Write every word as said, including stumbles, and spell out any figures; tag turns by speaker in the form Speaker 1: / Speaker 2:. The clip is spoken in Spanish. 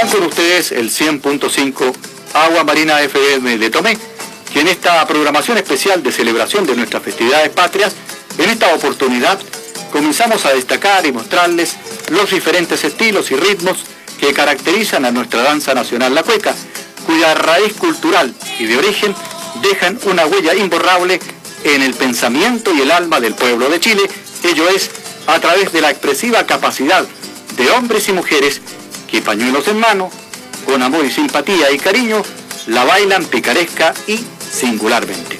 Speaker 1: Están con ustedes el cien punto cinco Agua Marina F M de Tomé, que en esta programación especial de celebración de nuestras festividades patrias, en esta oportunidad comenzamos a destacar y mostrarles los diferentes estilos y ritmos que caracterizan a nuestra danza nacional, la cueca, cuya raíz cultural y de origen dejan una huella imborrable en el pensamiento y el alma del pueblo de Chile. Ello es a través de la expresiva capacidad de hombres y mujeres que, pañuelos en mano, con amor y simpatía y cariño, la bailan picaresca y singularmente.